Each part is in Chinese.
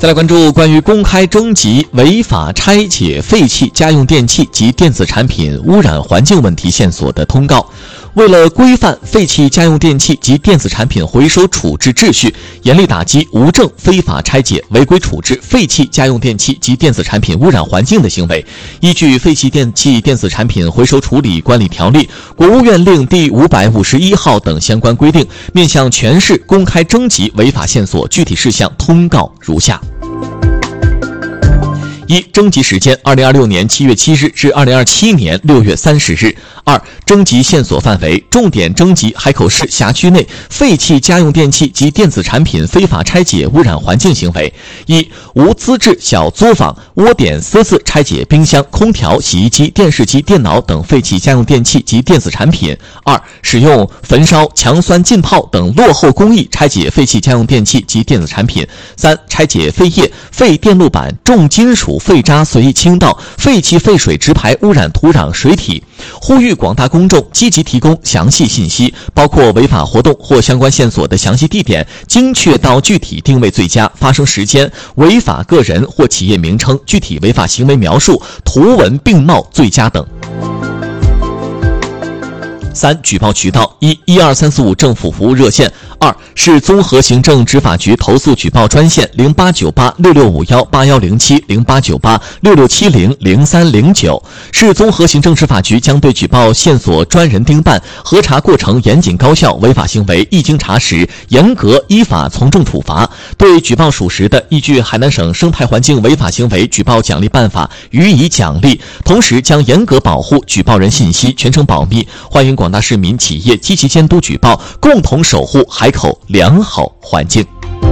再来关注关于公开征集违法拆解废弃家用电器及电子产品污染环境问题线索的通告。为了规范废弃家用电器及电子产品回收处置秩序，严厉打击无证非法拆解、违规处置废弃家用电器及电子产品污染环境的行为，依据《废弃电器电子产品回收处理管理条例》、国务院令第551号等相关规定，面向全市公开征集违法线索具体事项通告如下。一、征集时间2026年7月7日至2027年6月30日。二、征集线索范围重点征集海口市辖区内废弃家用电器及电子产品非法拆解污染环境行为：一、无资质小作坊窝点私自拆解冰箱、空调、洗衣机、电视机、电脑等废弃家用电器及电子产品；二、使用焚烧、强酸浸泡等落后工艺拆解废弃家用电器及电子产品；三、拆解废液、废电路板、重金属废渣随意倾倒、废气废水直排污染土壤水体。呼吁广大公众积极提供详细信息，包括违法活动或相关线索的详细地点、精确到具体定位最佳、发生时间、违法个人或企业名称、具体违法行为描述、图文并茂最佳等。三、举报渠道：一、12345政府服务热线；二、市综合行政执法局投诉举报专线089866518107、089866700309。市综合行政执法局将对举报线索专人盯办，核查过程严谨高效，违法行为一经查实，严格依法从重处罚。对举报属实的，依据海南省生态环境违法行为举报奖励办法予以奖励，同时将严格保护举报人信息，全程保密。欢迎广大市民企业积极监督举报，共同守护海口良好环境。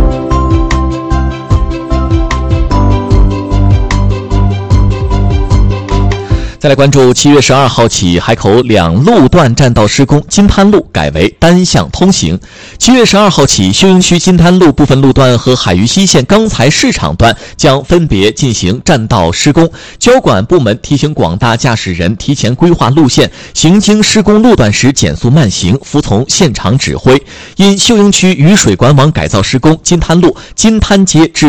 再来关注7月12号起，海口两路段占道施工，金滩路改为单向通行。7月12号起，休营区金滩路部分路段和海渝西线钢材市场段将分别进行占道施工。交管部门提醒广大驾驶人提前规划路线，行经施工路段时减速慢行，服从现场指挥。因休营区雨水管网改造施工，金滩路金滩街至